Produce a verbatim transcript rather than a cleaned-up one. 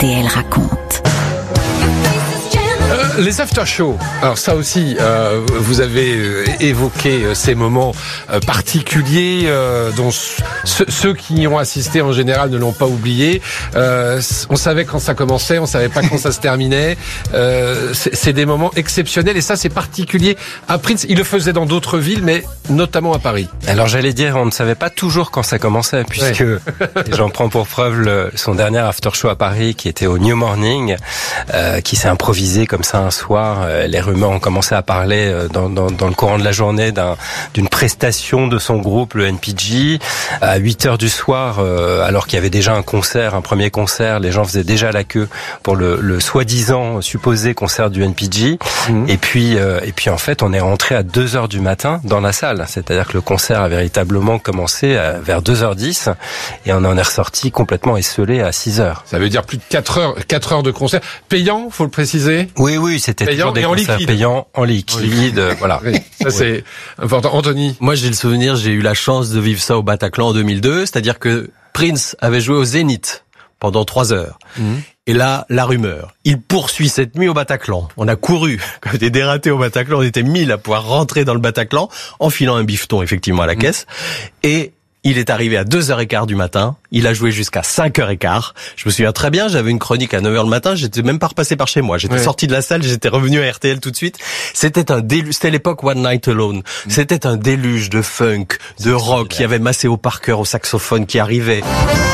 R T L raconte. Euh, les after-shows, alors ça aussi, euh, vous avez euh, évoqué euh, ces moments euh, particuliers euh, dont c- ceux qui y ont assisté en général ne l'ont pas oublié. Euh, on savait quand ça commençait, on savait pas quand ça se terminait. Euh, c'est, c'est des moments exceptionnels et ça c'est particulier à Prince. Il le faisait dans d'autres villes, mais notamment à Paris. Alors j'allais dire, on ne savait pas toujours quand ça commençait, puisque ouais. J'en prends pour preuve le, son dernier after-show à Paris, qui était au New Morning, euh, qui s'est improvisé comme ça un soir. Euh, les rumeurs ont commencé à parler euh, dans, dans, dans le courant de la journée d'un, d'une prestation de son groupe, le N P G. À huit heures du soir, euh, alors qu'il y avait déjà un concert, un premier concert, les gens faisaient déjà la queue pour le, le soi-disant supposé concert du N P G. Mmh. Et puis, euh, et puis en fait, on est rentré à deux heures du matin dans la salle. C'est-à-dire que le concert a véritablement commencé à, vers deux heures dix et on en est ressorti complètement esselé à six heures. Ça veut dire plus de quatre heures, quatre heures de concert. Payant, faut le préciser? Oui, oui, c'était payant toujours des et concerts en liquide. payants en liquide. En liquide, voilà. Oui, ça c'est oui. important. Anthony? Moi, j'ai le souvenir, j'ai eu la chance de vivre ça au Bataclan en deux mille deux, c'est-à-dire que Prince avait joué au Zénith pendant trois heures. Mmh. Et là, la rumeur. Il poursuit cette nuit au Bataclan. On a couru, comme des dératés au Bataclan. On était mille à pouvoir rentrer dans le Bataclan, en filant un bifton, effectivement, à la mmh. caisse. Et il est arrivé à deux heures quinze du matin. Il a joué jusqu'à cinq heures quinze. Je me souviens très bien, j'avais une chronique à neuf heures le matin. J'étais même pas repassé par chez moi. J'étais ouais. sorti de la salle, j'étais revenu à R T L tout de suite. C'était un déluge. C'était l'époque One Night Alone. Mmh. C'était un déluge de funk, de rock. Il y avait Maceo Parker au saxophone qui arrivait.